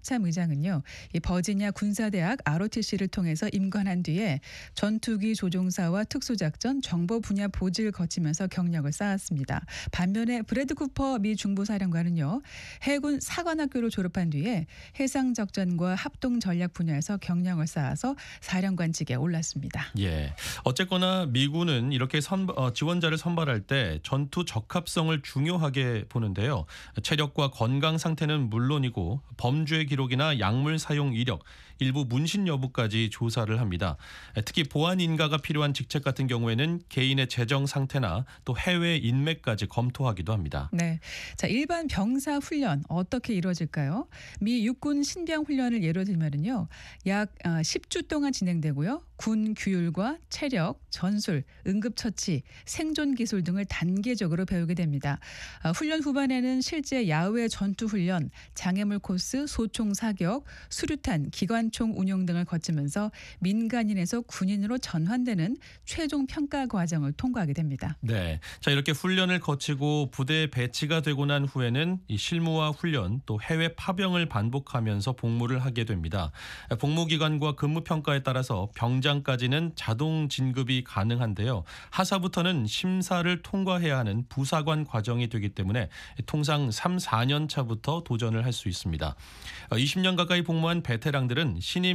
합참 의장은요, 이 버지니아 군사대학 ROTC를 통해서 임관한 뒤에 전투기 조종사와 특수작전 정보 분야 보직을 거치면서 경력을 쌓았습니다. 반면에 브래드 쿠퍼 미 중부사령관은요, 해군 사관학교를 졸업한 뒤에 해상작전과 합동전략 분야에서 경력을 쌓아서 사령관직에 올랐습니다. 예. 어쨌거나 미군은 이렇게 지원자를 선발할 때 전투 적합성을 중요하게 보는데요. 체력과 건강 상태는 물론이고 범죄 기록이나 약물 사용 이력, 일부 문신 여부까지 조사를 합니다. 특히 보안 인가가 필요한 직책 같은 경우에는 개인의 재정 상태나 또 해외 인맥까지 검토하기도 합니다. 네. 자, 일반 병사 훈련 어떻게 이루어질까요? 미 육군 신병 훈련을 예로 들면은요. 약 10주 동안 진행되고요. 군 규율과 체력, 전술, 응급처치, 생존 기술 등을 단계적으로 배우게 됩니다. 훈련 후반에는 실제 야외 전투 훈련, 장애물 코스, 소총 사격, 수류탄, 기관총 운용 등을 거치면서 민간인에서 군인으로 전환되는 최종 평가 과정을 통과하게 됩니다. 네. 자, 이렇게 훈련을 거치고 부대에 배치가 되고 난 후에는 이 실무와 훈련 또 해외 파병을 반복하면서 복무를 하게 됩니다. 복무 기간과 근무 평가에 따라서 병장까지는 자동 진급이 가능한데요. 하사부터는 심사를 통과해야 하는 부사관 과정이 되기 때문에 통상 3, 4년 차부터 도전을 할 수 있습니다. 20년 가까이 복무한 베테랑들은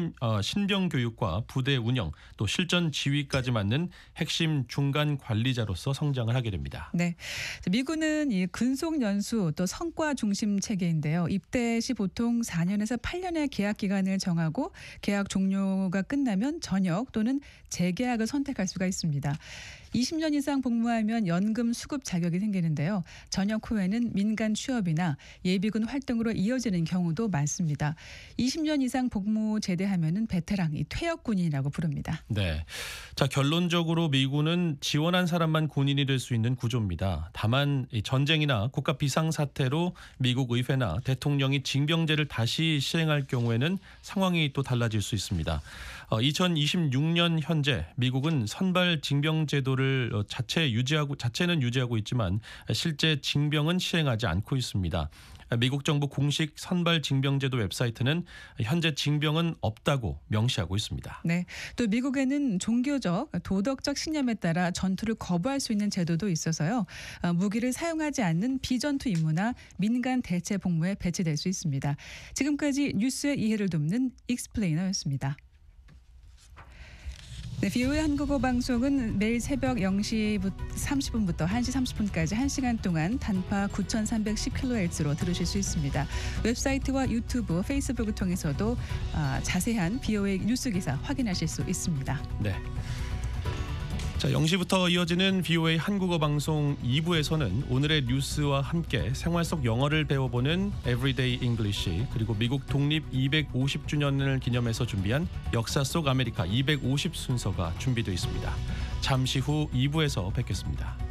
신병 교육과 부대 운영 또 실전 지휘까지 맡는 핵심 중간 관리자로서 성장을 하게 됩니다. 네, 미군은 이 근속 연수 또 성과 중심 체계인데요. 입대 시 보통 4년에서 8년의 계약 기간을 정하고 계약 종료가 끝나면 전역 또는 재계약을 선택할 수가 있습니다. 20년 이상 복무하면 연금 수급 자격이 생기는데요. 전역 후에는 민간 취업이나 예비군 활동으로 이어지는 경우도 많습니다. 20년 이상 복무 제대하면은 베테랑, 퇴역군인이라고 부릅니다. 네. 자, 결론적으로 미군은 지원한 사람만 군인이 될 수 있는 구조입니다. 다만 전쟁이나 국가 비상사태로 미국 의회나 대통령이 징병제를 다시 시행할 경우에는 상황이 또 달라질 수 있습니다. 2026년 현재 미국은 선발 징병 제도를 자체는 유지하고 있지만 실제 징병은 시행하지 않고 있습니다. 미국 정부 공식 선발 징병제도 웹사이트는 현재 징병은 없다고 명시하고 있습니다. 네, 또 미국에는 종교적, 도덕적 신념에 따라 전투를 거부할 수 있는 제도도 있어서요. 무기를 사용하지 않는 비전투 임무나 민간 대체 복무에 배치될 수 있습니다. 지금까지 뉴스의 이해를 돕는 익스플레이너였습니다. 네, VOA 한국어 방송은 매일 새벽 0시 30분부터 1시 30분까지 1시간 동안 단파 9310kHz로 들으실 수 있습니다. 웹사이트와 유튜브, 페이스북을 통해서도 자세한 VOA 뉴스 기사 확인하실 수 있습니다. 네. 자, 0시부터 이어지는 VOA 한국어 방송 2부에서는 오늘의 뉴스와 함께 생활 속 영어를 배워보는 Everyday English, 그리고 미국 독립 250주년을 기념해서 준비한 역사 속 아메리카 250 순서가 준비되어 있습니다. 잠시 후 2부에서 뵙겠습니다.